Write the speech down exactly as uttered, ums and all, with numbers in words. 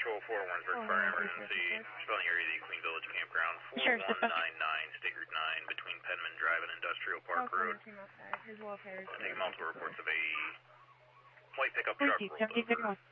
Patrol four Warrensburg Fire Emergency. Spelling area of the Queen Village Campground. Sure, four one nine nine, State Route nine, between Penman Drive and Industrial Park Road. His welfare is Taking multiple reports of a white pickup truck rolled over.